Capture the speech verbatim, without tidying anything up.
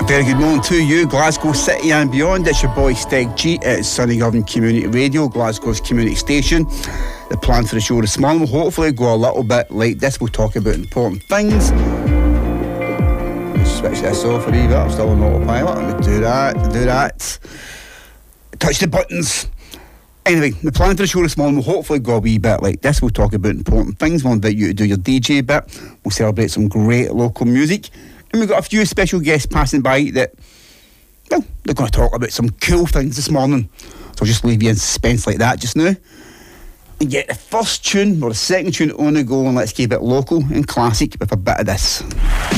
Very good morning to you, Glasgow City and beyond. It's your boy Steg G at Sunnygovan Community Radio, Glasgow's community station. The plan for the show this morning will hopefully go a little bit like this. We'll talk about important things. Let's switch this off a wee bit. I'm still on autopilot. Let me do that, do that. Touch the buttons. Anyway, the plan for the show this morning will hopefully go a wee bit like this. We'll talk about important things. We'll invite you to do your D J bit. We'll celebrate some great local music. And we've got a few special guests passing by that, well, they're going to talk about some cool things this morning. So I'll just leave you in suspense like that just now. And get the first tune, or the second tune on the go, and let's keep it local and classic with a bit of this.